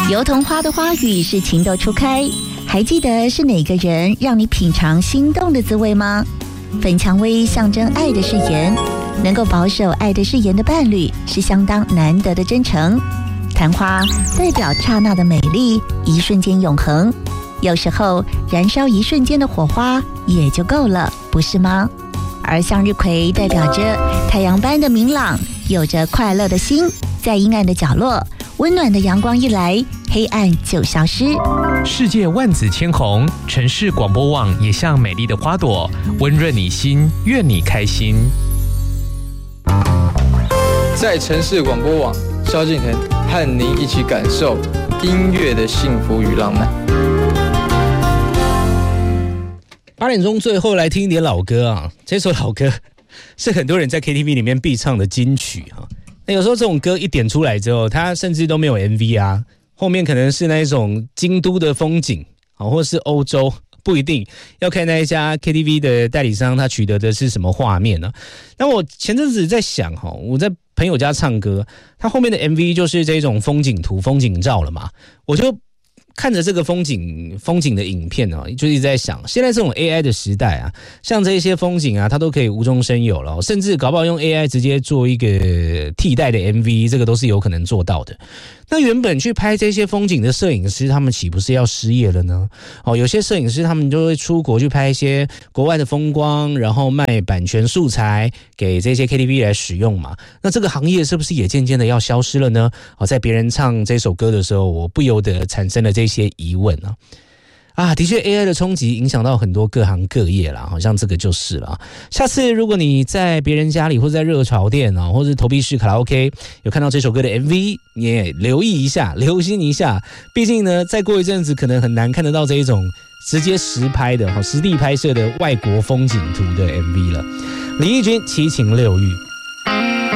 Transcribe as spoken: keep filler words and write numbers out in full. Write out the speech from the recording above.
油桐花的花语是情窦初开，还记得是哪个人让你品尝心动的滋味吗？粉蔷薇象征爱的誓言，能够保守爱的誓言的伴侣是相当难得的真诚。昙花代表刹那的美丽，一瞬间永恒。有时候燃烧一瞬间的火花也就够了，不是吗？而向日葵代表着太阳般的明朗，有着快乐的心，在阴暗的角落，温暖的阳光一来，黑暗就消失。 世界万紫千红，城市广播网也像美丽的花朵，温润你心，愿你开心。 在城市广播网，萧敬腾和您一起感受音乐的幸福与浪漫。 八点钟最后来听一点老歌啊，这首老歌是很多人在 K T V 里面必唱的金曲哈。那有时候这种歌一点出来之后，它甚至都没有 M V 啊，后面可能是那一种京都的风景啊，或是欧洲，不一定要看那一家 K T V 的代理商他取得的是什么画面呢？那我前阵子在想哈，我在朋友家唱歌，他后面的 M V 就是这种风景图、风景照了嘛，我就看着这个风景风景的影片啊，就一直在想，现在这种 A I 的时代啊，像这些风景啊，它都可以无中生有了，甚至搞不好用 A I 直接做一个替代的 M V， 这个都是有可能做到的。那原本去拍这些风景的摄影师，他们岂不是要失业了呢？哦，有些摄影师他们就会出国去拍一些国外的风光，然后卖版权素材给这些 K T V 来使用嘛。那这个行业是不是也渐渐的要消失了呢？哦，在别人唱这首歌的时候，我不由得产生了这些疑问啊。啊，的确 A I 的冲击影响到很多各行各业啦，好像这个就是了。下次如果你在别人家里或者在热炒店啊，或者投币式卡拉 OK 有看到这首歌的 M V， 你也留意一下，留心一下。毕竟呢，再过一阵子可能很难看得到这一种直接实拍的、实地拍摄的外国风景图的 M V 了。李翊君七情六欲。